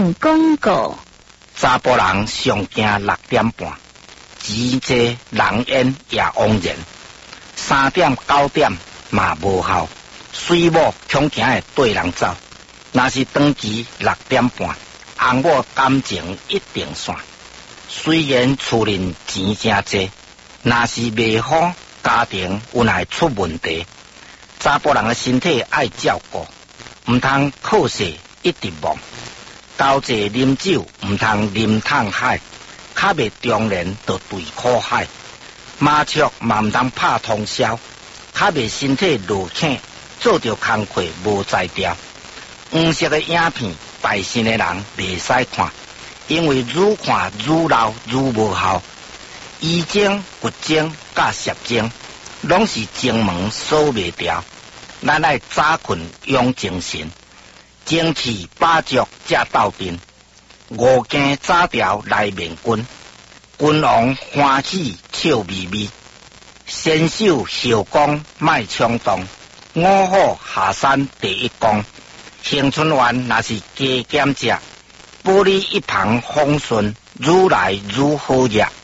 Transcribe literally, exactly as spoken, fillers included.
省广告。 查甫人上惊六点半，钱济人烟也枉然。三点九点嘛无效，水某恐惊会对人走。若是长期六点半，翁某感情一定散。虽然厝人钱真济，若是袂好，家庭有乃出问题。查甫人的身体爱照顾，毋通靠势一直忙。交际啉酒，毋通啉烫海，较袂中年就对苦海。麻雀嘛毋通拍通宵，较袂身体落欠，做着工课无才调。黄色的影片，拜神的人袂使看，因为愈看愈老愈无效。医精、骨精、甲舌精，拢是精门锁袂调。咱爱早困养精神，精气八足才斗阵。五更早调来面君，君王欢喜笑眯眯。先手后功莫冲动，五虎下山第一功。杏春丸若是加减食，玻璃一旁风顺，愈来愈好食。